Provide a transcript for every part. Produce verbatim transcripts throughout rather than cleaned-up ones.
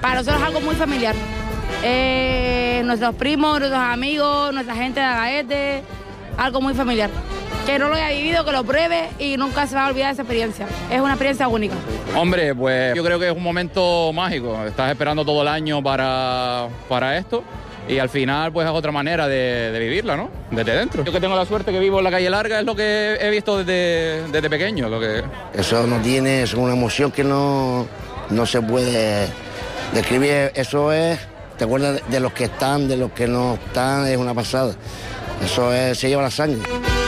Para nosotros es algo muy familiar. Eh, nuestros primos, nuestros amigos, nuestra gente de Agaete, algo muy familiar. Que no lo haya vivido, que lo pruebe y nunca se va a olvidar de esa experiencia. Es una experiencia única. Hombre, pues yo creo que es un momento mágico. Estás esperando todo el año para, para esto y al final pues es otra manera de, de vivirla, ¿no? Desde dentro. Yo que tengo la suerte que vivo en la calle Larga es lo que he visto desde, desde pequeño. Lo que... Eso no tiene, es una emoción que no, no se puede describir. Eso es, te acuerdas de los que están, de los que no están, es una pasada. Eso es, se lleva la sangre.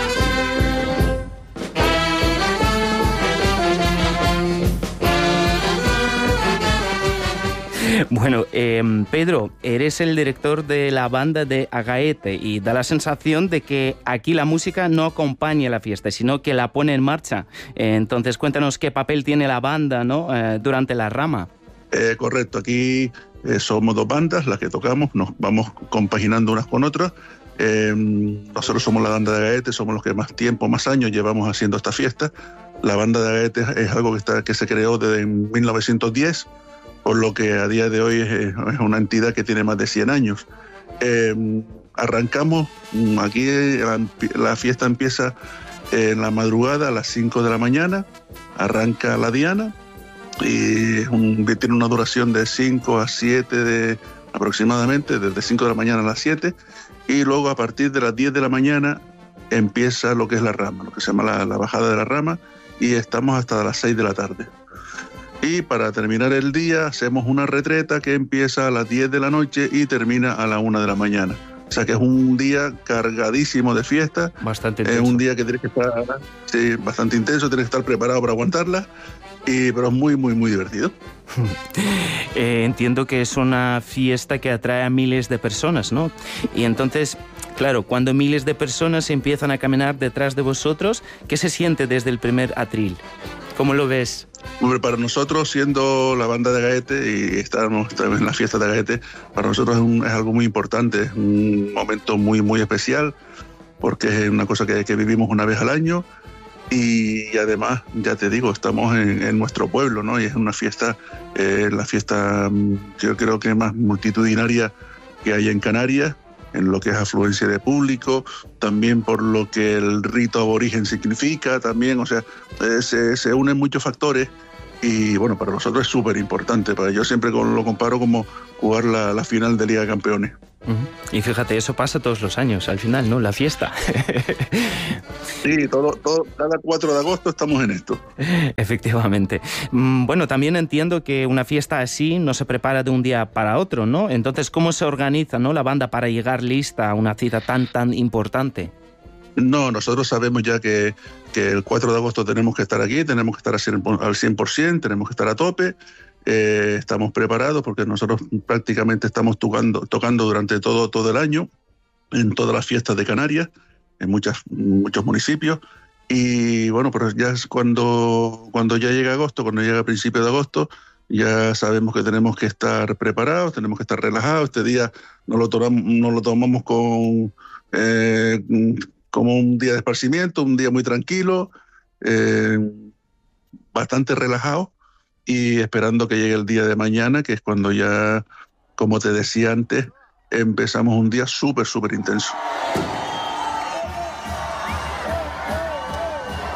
Bueno, eh, Pedro, eres el director de la banda de Agaete y da la sensación de que aquí la música no acompaña la fiesta, sino que la pone en marcha. Eh, entonces, cuéntanos qué papel tiene la banda, ¿no? eh, durante la rama. Eh, correcto, aquí eh, somos dos bandas las que tocamos, nos vamos compaginando unas con otras. Eh, nosotros somos la banda de Agaete, somos los que más tiempo, más años llevamos haciendo esta fiesta. La banda de Agaete es algo que, está, que se creó desde mil novecientos diez, por lo que a día de hoy es, es una entidad que tiene más de cien años. Eh, arrancamos, aquí la, la fiesta empieza en la madrugada a las cinco de la mañana, arranca la diana y un, tiene una duración de cinco a siete de, aproximadamente, desde cinco de la mañana a las siete, y luego a partir de las diez de la mañana empieza lo que es la rama, lo que se llama la, la bajada de la rama, y estamos hasta las seis de la tarde. Y para terminar el día hacemos una retreta que empieza a las diez de la noche y termina a la una de la mañana. O sea que es un día cargadísimo de fiesta. Bastante intenso. Es un día que tienes que estar, sí, bastante intenso, tienes que estar preparado para aguantarla, y, pero es muy, muy, muy divertido. eh, entiendo que es una fiesta que atrae a miles de personas, ¿no? Y entonces, claro, cuando miles de personas empiezan a caminar detrás de vosotros, ¿qué se siente desde el primer atril? ¿Cómo lo ves? Hombre, para nosotros, siendo la banda de Agaete y estamos en la fiesta de Agaete, para nosotros es, un, es algo muy importante, es un momento muy, muy especial, porque es una cosa que, que vivimos una vez al año, y además, ya te digo, estamos en, en nuestro pueblo, ¿no? Y es una fiesta, eh, la fiesta yo creo que más multitudinaria que hay en Canarias, en lo que es afluencia de público, también por lo que el rito aborigen significa, también, o sea, eh, se, se unen muchos factores y bueno, para nosotros es súper importante. Para yo siempre lo comparo como jugar la, la final de Liga de Campeones. Uh-huh. Y fíjate, eso pasa todos los años, al final, ¿no? La fiesta. Sí, todo, todo, cada cuatro de agosto estamos en esto. Efectivamente. Bueno, también entiendo que una fiesta así no se prepara de un día para otro, ¿no? Entonces, ¿cómo se organiza, ¿no?, la banda para llegar lista a una cita tan, tan importante? No, nosotros sabemos ya que, que el cuatro de agosto tenemos que estar aquí, tenemos que estar al cien por ciento, tenemos que estar a tope. Eh, estamos preparados porque nosotros prácticamente estamos tocando, tocando durante todo, todo el año en todas las fiestas de Canarias, en muchas, muchos municipios, y bueno, pero ya es cuando, cuando ya llega agosto, cuando llega a principios de agosto, ya sabemos que tenemos que estar preparados, tenemos que estar relajados. Este día no lo tomamos, no lo tomamos con, eh, como un día de esparcimiento, un día muy tranquilo, eh, bastante relajado, y esperando que llegue el día de mañana, que es cuando ya, como te decía antes, empezamos un día súper, súper intenso.